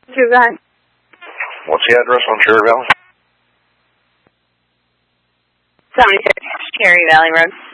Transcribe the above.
Do that. What's the address on Cherry Valley? 76 Cherry Valley Road.